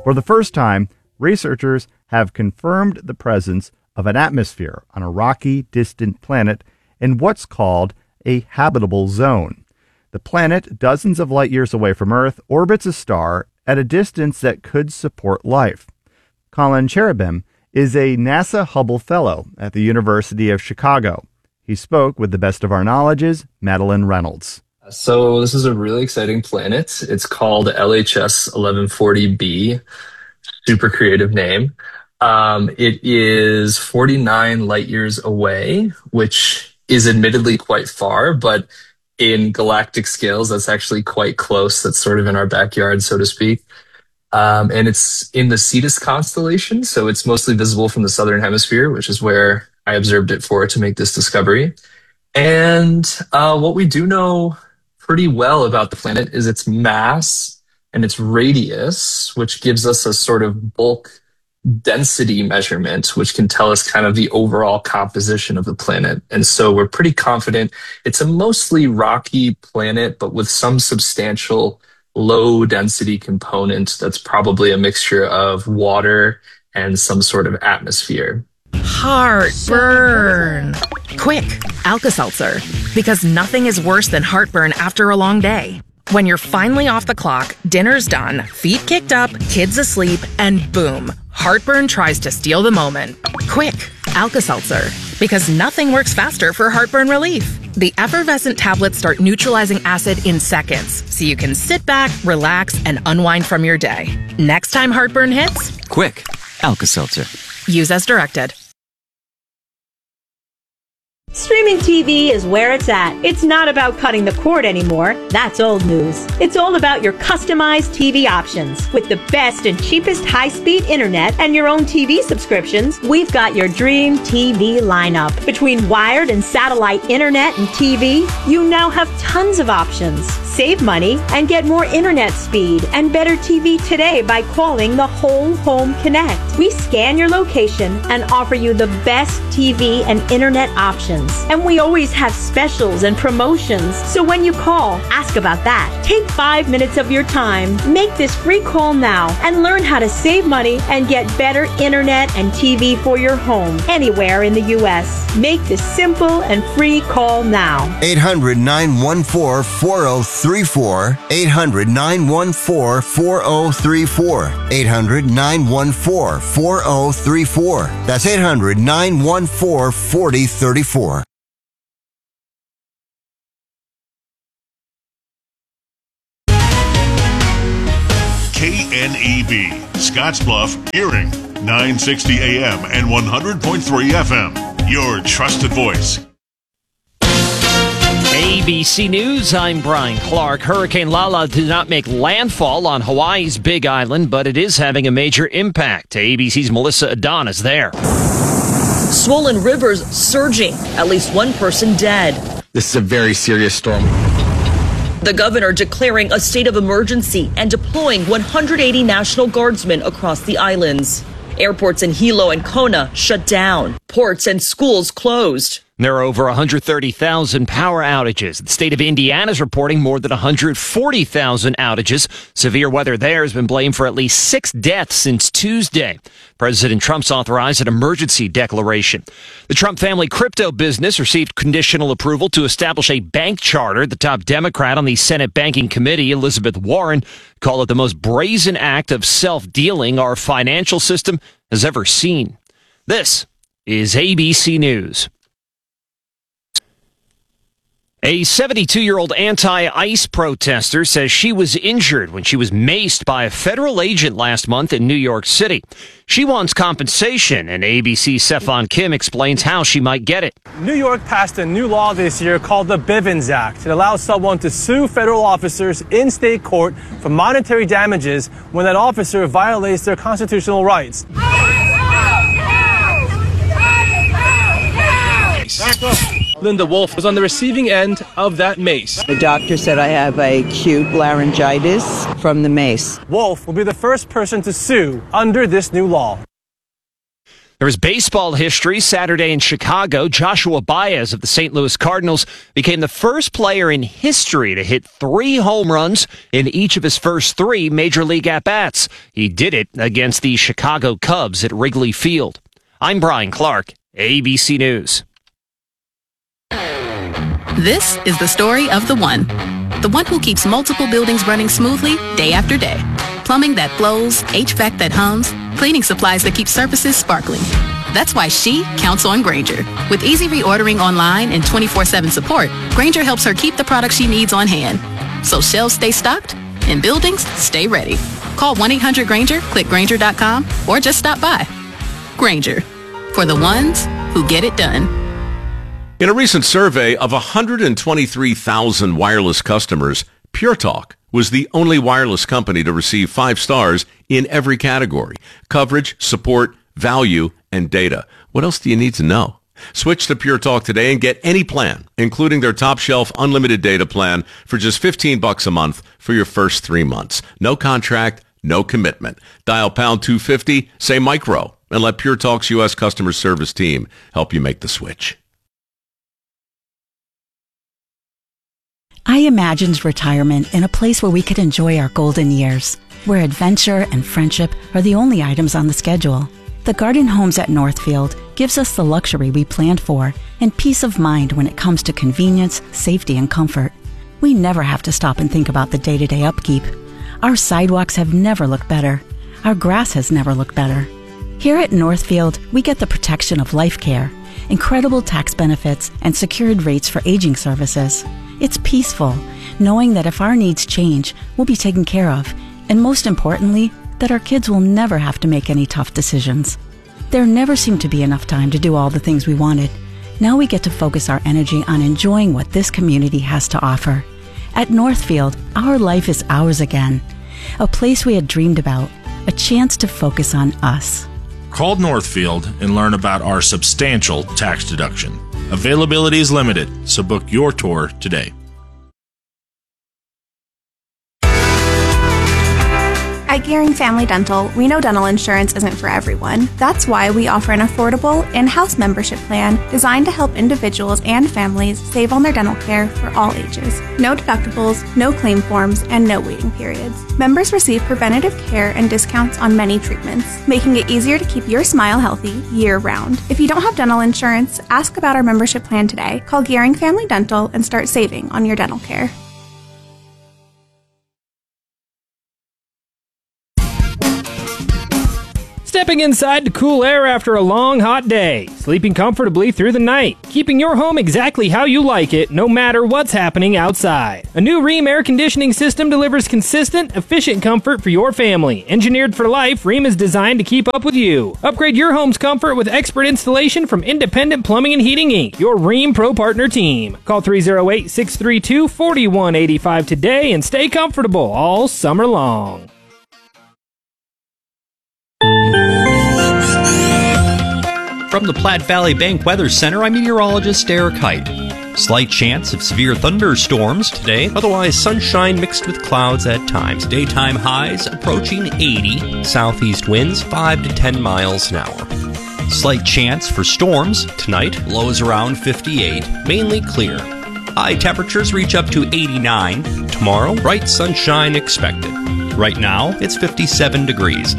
For the first time, researchers have confirmed the presence of an atmosphere on a rocky, distant planet in what's called a habitable zone. The planet, dozens of light years away from Earth, orbits a star at a distance that could support life. Colin Cherubim is a NASA Hubble Fellow at the University of Chicago. He spoke with the best of our knowledge's Madeline Reynolds. So this is a really exciting planet. It's called LHS 1140b. Super creative name. It is 49 light years away, which is admittedly quite far, but in galactic scales, that's actually quite close. That's sort of in our backyard, so to speak. And it's in the Cetus constellation, so it's mostly visible from the southern hemisphere, which is where I observed it for to make this discovery. And what we do know pretty well about the planet is its mass and its radius, which gives us a sort of bulk density measurement, which can tell us kind of the overall composition of the planet. And so we're pretty confident it's a mostly rocky planet, but with some substantial low density component that's probably a mixture of water and some sort of atmosphere. Heartburn. Quick, Alka-Seltzer. Because nothing is worse than heartburn after a long day. When you're finally off the clock, dinner's done, feet kicked up, kids asleep, and boom, heartburn tries to steal the moment. Quick, Alka-Seltzer. Because nothing works faster for heartburn relief. The effervescent tablets start neutralizing acid in seconds, so you can sit back, relax, and unwind from your day. Next time heartburn hits, quick, Alka-Seltzer. Use as directed. Streaming TV is where it's at. It's not about cutting the cord anymore. That's old news. It's all about your customized TV options. With the best and cheapest high-speed internet and your own TV subscriptions, we've got your dream TV lineup. Between wired and satellite internet and TV, you now have tons of options. Save money and get more internet speed and better TV today by calling the Whole Home Connect. We scan your location and offer you the best TV and internet options. And we always have specials and promotions. So when you call, ask about that. Take 5 minutes of your time. Make this free call now and learn how to save money and get better internet and TV for your home anywhere in the U.S. Make this simple and free call now. 800-914-4034. 800-914-4034. 800-914-4034. That's 800-914-4034. KNEB, Scottsbluff, Earring, 960 AM and 100.3 FM. Your trusted voice. ABC News, I'm Brian Clark. Hurricane Lala did not make landfall on Hawaii's Big Island, but it is having a major impact. ABC's Melissa Adon is there. Swollen rivers surging, at least one person dead. This is a very serious storm. The governor declaring a state of emergency and deploying 180 National Guardsmen across the islands. Airports in Hilo and Kona shut down. Ports and schools closed. There are over 130,000 power outages. The state of Indiana is reporting more than 140,000 outages. Severe weather there has been blamed for at least 6 deaths since Tuesday. President Trump's authorized an emergency declaration. The Trump family crypto business received conditional approval to establish a bank charter. The top Democrat on the Senate Banking Committee, Elizabeth Warren, called it the most brazen act of self-dealing our financial system has ever seen. This is ABC News. A 72-year-old anti-ICE protester says she was injured when she was maced by a federal agent last month in New York City. She wants compensation, and ABC's Stefan Kim explains how she might get it. New York passed a new law this year called the Bivens Act. It allows someone to sue federal officers in state court for monetary damages when that officer violates their constitutional rights. Linda Wolf was on the receiving end of that mace. The doctor said I have acute laryngitis from the mace. Wolf will be the first person to sue under this new law. There was baseball history Saturday in Chicago. Joshua Baez of the St. Louis Cardinals became the first player in history to hit 3 home runs in each of his first 3 Major League at-bats. He did it against the Chicago Cubs at Wrigley Field. I'm Brian Clark, ABC News. This is the story of the one who keeps multiple buildings running smoothly day after day. Plumbing that flows, HVAC that hums, cleaning supplies that keep surfaces sparkling. That's why she counts on Grainger. With easy reordering online and 24/7 support, Grainger helps her keep the products she needs on hand. So shelves stay stocked and buildings stay ready. Call 1-800-GRAINGER, click Grainger.com, or just stop by. Grainger, for the ones who get it done. In a recent survey of 123,000 wireless customers, Pure Talk was the only wireless company to receive 5 stars in every category: coverage, support, value, and data. What else do you need to know? Switch to Pure Talk today and get any plan, including their top shelf unlimited data plan, for just $15 a month for your first 3 months. No contract, no commitment. Dial pound 250, say micro, and let Pure Talk's U.S. customer service team help you make the switch. I imagined retirement in a place where we could enjoy our golden years, where adventure and friendship are the only items on the schedule. The Garden Homes at Northfield gives us the luxury we planned for and peace of mind when it comes to convenience, safety, and comfort. We never have to stop and think about the day-to-day upkeep. Our sidewalks have never looked better. Our grass has never looked better. Here at Northfield, we get the protection of life care, incredible tax benefits, and secured rates for aging services. It's peaceful, knowing that if our needs change, we'll be taken care of, and most importantly, that our kids will never have to make any tough decisions. There never seemed to be enough time to do all the things we wanted. Now we get to focus our energy on enjoying what this community has to offer. At Northfield, our life is ours again. A place we had dreamed about, a chance to focus on us. Call Northfield and learn about our substantial tax deduction. Availability is limited, so book your tour today. At Gearing Family Dental, we know dental insurance isn't for everyone. That's why we offer an affordable in-house membership plan designed to help individuals and families save on their dental care for all ages. No deductibles, no claim forms, and no waiting periods. Members receive preventative care and discounts on many treatments, making it easier to keep your smile healthy year-round. If you don't have dental insurance, ask about our membership plan today. Call Gearing Family Dental and start saving on your dental care. Stepping inside to cool air after a long, hot day. Sleeping comfortably through the night. Keeping your home exactly how you like it, no matter what's happening outside. A new Rheem air conditioning system delivers consistent, efficient comfort for your family. Engineered for life, Rheem is designed to keep up with you. Upgrade your home's comfort with expert installation from Independent Plumbing and Heating Inc., your Rheem Pro Partner team. Call 308-632-4185 today and stay comfortable all summer long. From the Platte Valley Bank Weather Center, I'm meteorologist Eric Height. Slight chance of severe thunderstorms today, otherwise sunshine mixed with clouds at times. Daytime highs approaching 80, southeast winds 5 to 10 miles an hour. Slight chance for storms tonight, lows around 58, mainly clear. High temperatures reach up to 89. Tomorrow, bright sunshine expected. Right now, it's 57 degrees.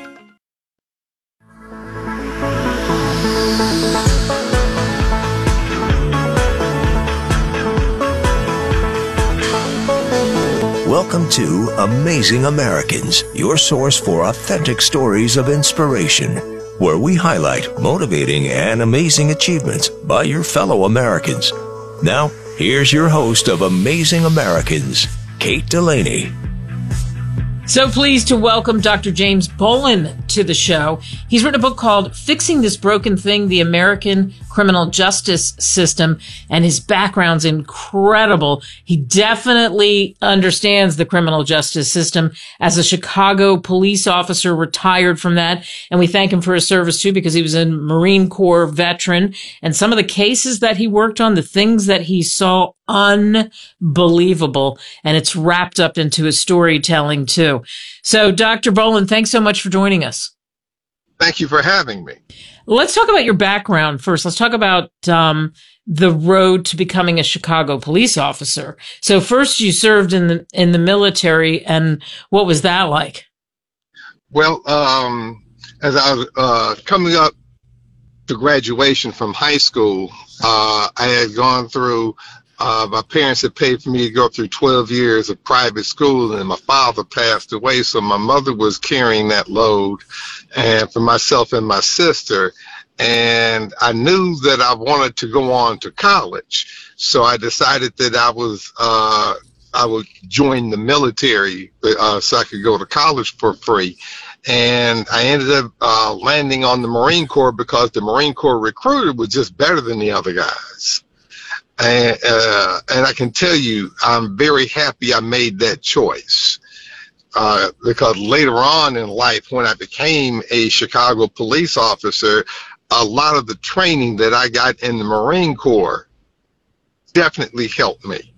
Welcome to Amazing Americans, your source for authentic stories of inspiration, where we highlight motivating and amazing achievements by your fellow Americans. Now, here's your host of Amazing Americans, Kate Delaney. So pleased to welcome Dr. James Boland to the show. He's written a book called Fixing This Broken Thing, The American Criminal Justice System, and his background's incredible. He definitely understands the criminal justice system as a Chicago police officer, retired from that. And we thank him for his service too, because he was a Marine Corps veteran, and some of the cases that he worked on, the things that he saw, unbelievable. And it's wrapped up into his storytelling too. So Dr. Boland, thanks so much for joining us. Thank you for having me. Let's talk about your background first. Let's talk about the road to becoming a Chicago police officer. So first you served in the military, and what was that like? Well, as I was coming up to graduation from high school, I had gone through, my parents had paid for me to go through 12 years of private school, and my father passed away, so my mother was carrying that load, and for myself and my sister. And I knew that I wanted to go on to college, so I decided that I would join the military so I could go to college for free. And I ended up landing on the Marine Corps because the Marine Corps recruiter was just better than the other guys. And I can tell you, I'm very happy I made that choice. Because later on in life, when I became a Chicago police officer, a lot of the training that I got in the Marine Corps definitely helped me.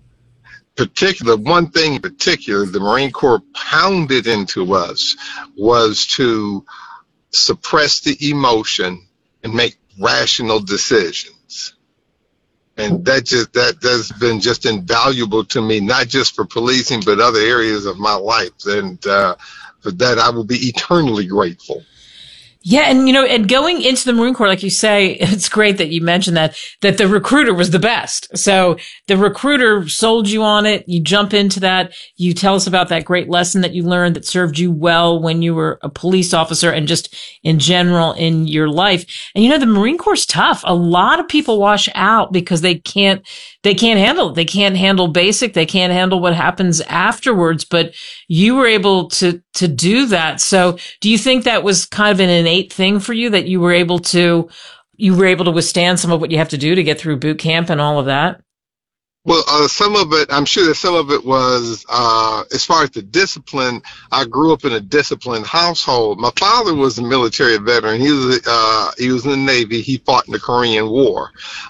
One thing in particular, the Marine Corps pounded into us was to suppress the emotion and make rational decisions. And that's been just invaluable to me, not just for policing, but other areas of my life. And for that, I will be eternally grateful. Yeah, and and going into the Marine Corps, like you say, it's great that you mentioned that the recruiter was the best. So the recruiter sold you on it. You jump into that. You tell us about that great lesson that you learned that served you well when you were a police officer and just in general in your life. And the Marine Corps is tough. A lot of people wash out because they can't handle it. They can't handle basic. They can't handle what happens afterwards. But you were able to do that. So do you think that was kind of an innate thing for you, that you were able to withstand some of what you have to do to get through boot camp and all of that? Well, some of it, I'm sure that some of it was, as far as the discipline, I grew up in a disciplined household. My father was a military veteran. He was in the Navy. He fought in the Korean War.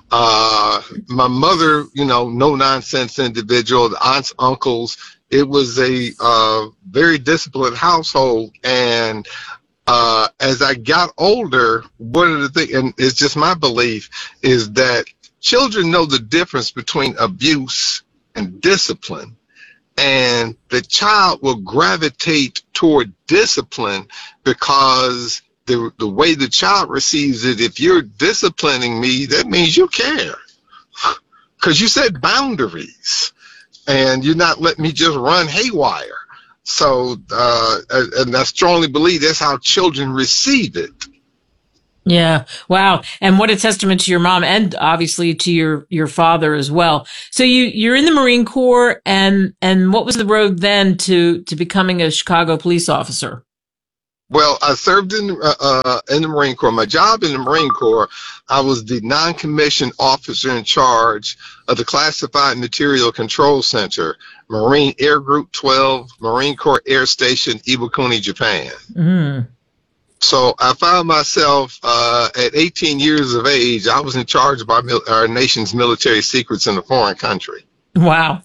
My mother, no nonsense individual, the aunts, uncles. It was a, very disciplined household. And, as I got older, one of the things, and it's just my belief, is that children know the difference between abuse and discipline, and the child will gravitate toward discipline because the way the child receives it. If you're disciplining me, that means you care, because you set boundaries and you're not letting me just run haywire. So, and I strongly believe that's how children receive it. Yeah. Wow. And what a testament to your mom and obviously to your father as well. So you're in the Marine Corps, and what was the road then to becoming a Chicago police officer? Well, I served in the Marine Corps. My job in the Marine Corps, I was the non-commissioned officer in charge of the Classified Material Control Center, Marine Air Group 12, Marine Corps Air Station, Iwakuni, Japan. Mm. So I found myself at 18 years of age, I was in charge of our nation's military secrets in a foreign country. Wow.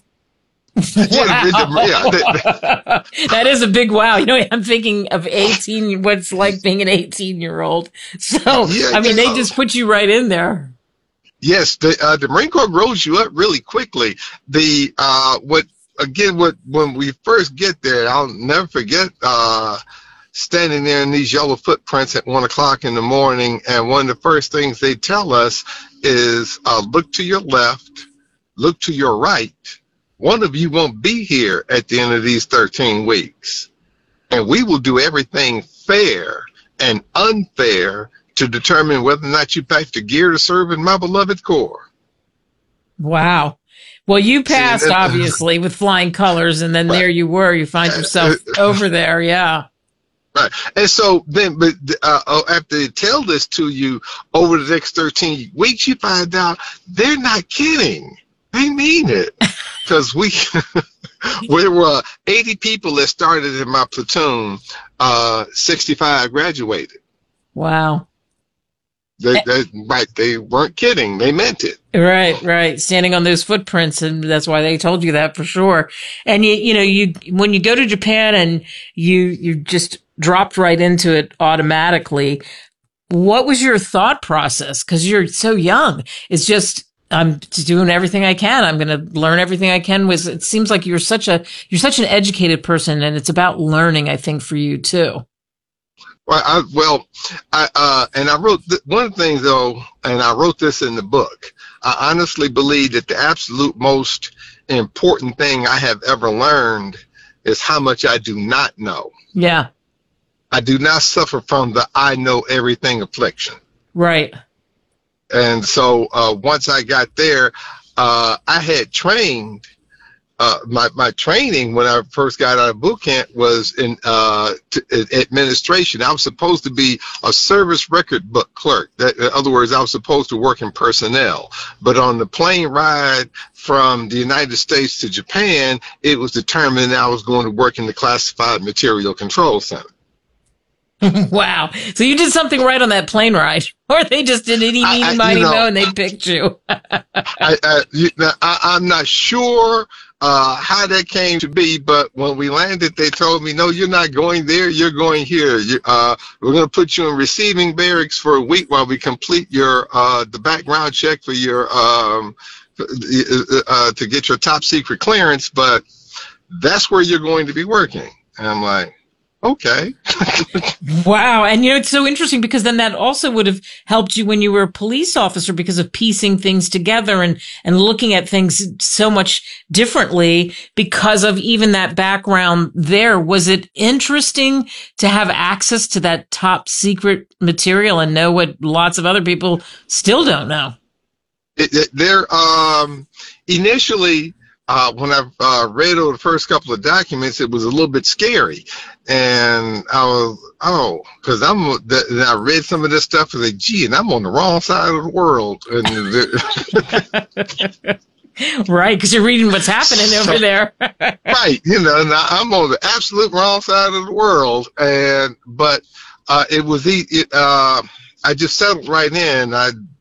That is a big wow. I'm thinking of 18, what's like being an 18-year-old. So, yeah, they just put you right in there. Yes, the Marine Corps grows you up really quickly. When we first get there, I'll never forget standing there in these yellow footprints at 1 o'clock in the morning, and one of the first things they tell us is, look to your left, look to your right. One of you won't be here at the end of these 13 weeks. And we will do everything fair and unfair to determine whether or not you pack the gear to serve in my beloved Corps. Wow. Well, you passed, obviously, with flying colors, and then there you were. You find yourself over there, yeah. Right. And so then, after they tell this to you over the next 13 weeks, you find out they're not kidding. They mean it. Because there were 80 people that started in my platoon, 65 graduated. Wow. They weren't kidding. They meant it. Right. Standing on those footprints, and that's why they told you that for sure. And you when you go to Japan and you just dropped right into it automatically. What was your thought process? Because you're so young. It's just, I'm doing everything I can. I'm going to learn everything I can. It seems like you're such an educated person, and it's about learning, I think, for you too. I wrote one of the things though, and I wrote this in the book. I honestly believe that the absolute most important thing I have ever learned is how much I do not know. Yeah. I do not suffer from the I know everything affliction. Right. And so once I got there, I had trained. My training when I first got out of boot camp was in administration. I was supposed to be a service record book clerk. In other words, I was supposed to work in personnel. But on the plane ride from the United States to Japan, it was determined I was going to work in the Classified Material Control Center. Wow. So you did something right on that plane ride, or they just did any mighty mo and they picked you. I'm not sure how that came to be, but when we landed, they told me, no, you're not going there, you're going here. We're going to put you in receiving barracks for a week while we complete your the background check for your to get your top secret clearance, but that's where you're going to be working. And I'm like, okay. Wow. And it's so interesting because then that also would have helped you when you were a police officer because of piecing things together and looking at things so much differently because of even that background there. Was it interesting to have access to that top secret material and know what lots of other people still don't know? Initially, when I read over the first couple of documents, it was a little bit scary. And I was, because I read some of this stuff and I said, gee, and I'm on the wrong side of the world. Right, because you're reading what's happening over there. Right, and I'm on the absolute wrong side of the world. But it was I just settled right in.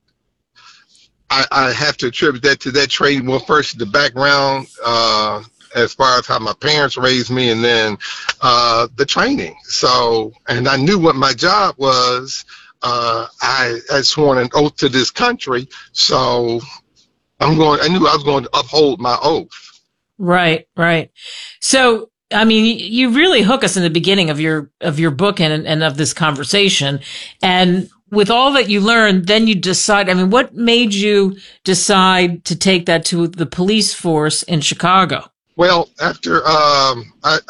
I have to attribute that to that training. Well, first the background, as far as how my parents raised me, and then the training. So, and I knew what my job was. I had sworn an oath to this country, so I knew I was going to uphold my oath. Right, right. So, I mean, you really hook us in the beginning of your book and of this conversation. And with all that you learned, then you decide, I mean, what made you decide to take that to the police force in Chicago? Well, after I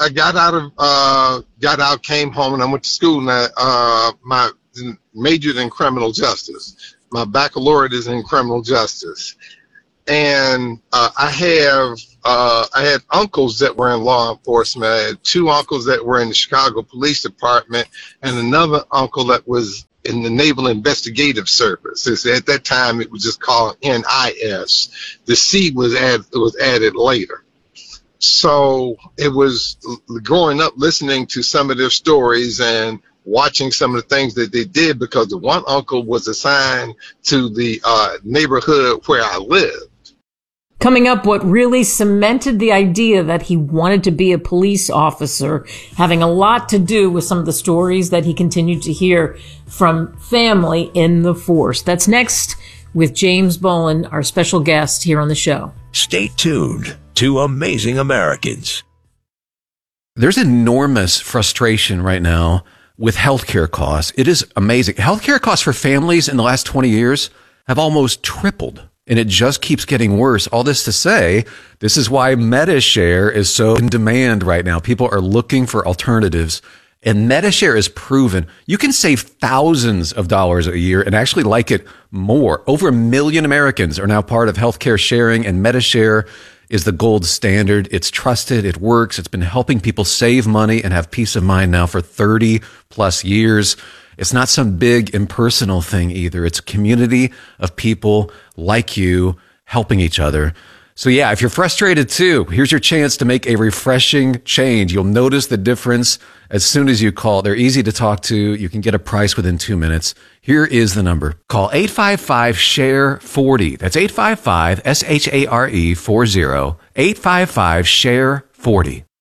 got out, came home, and I went to school, and my majored in criminal justice. My baccalaureate is in criminal justice. And I had uncles that were in law enforcement. I had two uncles that were in the Chicago Police Department, and another uncle that was in the Naval Investigative Service. At that time, it was just called NIS. The C was added later. So it was growing up listening to some of their stories and watching some of the things that they did, because the one uncle was assigned to the neighborhood where I lived. Coming up, what really cemented the idea that he wanted to be a police officer, having a lot to do with some of the stories that he continued to hear from family in the force. That's next with James Boland, our special guest here on the show. Stay tuned to Amazing Americans. There's enormous frustration right now with healthcare costs. It is amazing. Healthcare costs for families in the last 20 years have almost tripled. And it just keeps getting worse. All this to say, this is why MediShare is so in demand right now. People are looking for alternatives. And MediShare is proven you can save thousands of dollars a year and actually like it more. Over 1 million Americans are now part of healthcare sharing, and MediShare is the gold standard. It's trusted. It works. It's been helping people save money and have peace of mind now for 30 plus years. It's not some big impersonal thing either. It's a community of people like you helping each other. So yeah, if you're frustrated too, here's your chance to make a refreshing change. You'll notice the difference as soon as you call. They're easy to talk to. You can get a price within 2 minutes. Here is the number. Call 855-SHARE-40. That's 855-SHARE-40. 855-SHARE-40.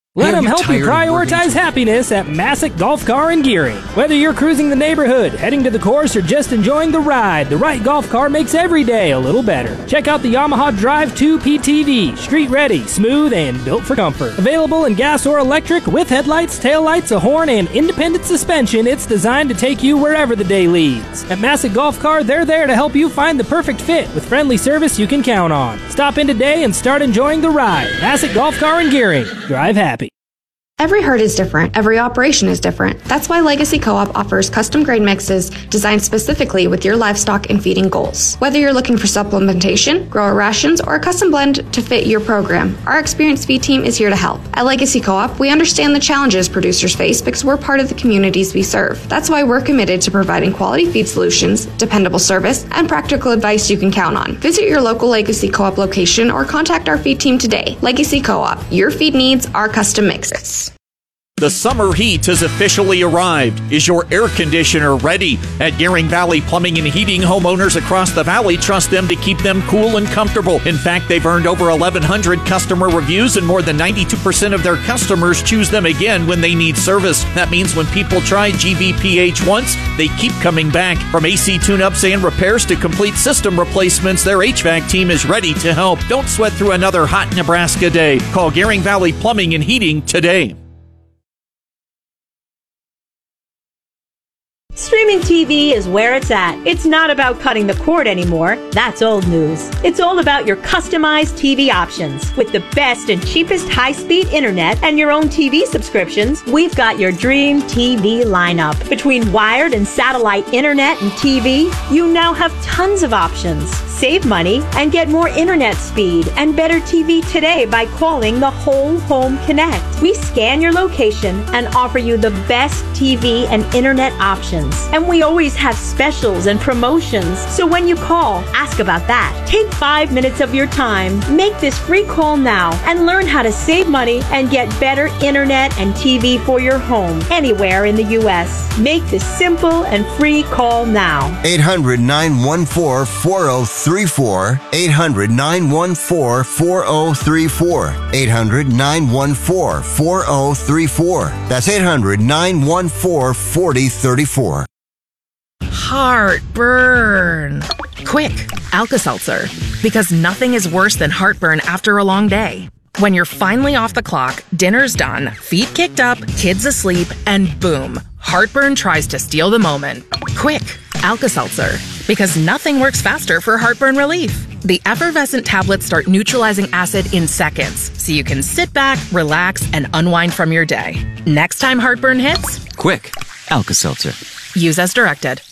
Let them help you prioritize happiness at Massick Golf Car and Gearing. Whether you're cruising the neighborhood, heading to the course, or just enjoying the ride, the right golf car makes every day a little better. Check out the Yamaha Drive 2 PTV. Street ready, smooth, and built for comfort. Available in gas or electric with headlights, taillights, a horn, and independent suspension, it's designed to take you wherever the day leads. At Massick Golf Car, they're there to help you find the perfect fit with friendly service you can count on. Stop in today and start enjoying the ride. Massick Golf Car and Gearing. Drive happy. Every herd is different. Every operation is different. That's why Legacy Co-op offers custom grade mixes designed specifically with your livestock and feeding goals. Whether you're looking for supplementation, grower rations, or a custom blend to fit your program, our experienced feed team is here to help. At Legacy Co-op, we understand the challenges producers face because we're part of the communities we serve. That's why we're committed to providing quality feed solutions, dependable service, and practical advice you can count on. Visit your local Legacy Co-op location or contact our feed team today. Legacy Co-op, your feed needs, our custom mixes. The summer heat has officially arrived. Is your air conditioner ready? At Gearing Valley Plumbing and Heating, homeowners across the valley trust them to keep them cool and comfortable. In fact, they've earned over 1,100 customer reviews, and more than 92% of their customers choose them again when they need service. That means when people try GVPH once, they keep coming back. From AC tune-ups and repairs to complete system replacements, their HVAC team is ready to help. Don't sweat through another hot Nebraska day. Call Gearing Valley Plumbing and Heating today. Streaming TV is where it's at. It's not about cutting the cord anymore. That's old news. It's all about your customized TV options. With the best and cheapest high-speed internet and your own TV subscriptions, we've got your dream TV lineup. Between wired and satellite internet and TV, you now have tons of options. Save money and get more internet speed and better TV today by calling the Whole Home Connect. We scan your location and offer you the best TV and internet options. And we always have specials and promotions. So when you call, ask about that. Take 5 minutes of your time. Make this free call now and learn how to save money and get better internet and TV for your home anywhere in the U.S. Make this simple and free call now. 800-914-4034. 800-914-4034. 800-914-4034. That's 800-914-4034. Heartburn. Quick, Alka-Seltzer. Because nothing is worse than heartburn after a long day. When you're finally off the clock, dinner's done, feet kicked up, kids asleep, and boom, heartburn tries to steal the moment. Quick, Alka-Seltzer. Because nothing works faster for heartburn relief. The effervescent tablets start neutralizing acid in seconds, so you can sit back, relax, and unwind from your day. Next time heartburn hits, quick, Alka-Seltzer. Use as directed.